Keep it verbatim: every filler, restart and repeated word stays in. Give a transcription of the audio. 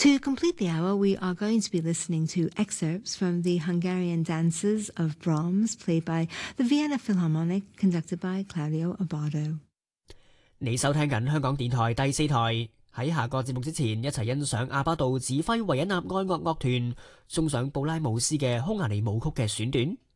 To complete the hour, we are going to be listening to excerpts from the Hungarian Dances of Brahms, played by the Vienna Philharmonic, conducted by Claudio Abbado. 你收聽緊香港電台第四台。喺下個節目之前，一齊欣賞阿巴杜指揮維也納愛樂樂團送上布拉姆斯嘅匈牙利舞曲嘅選段。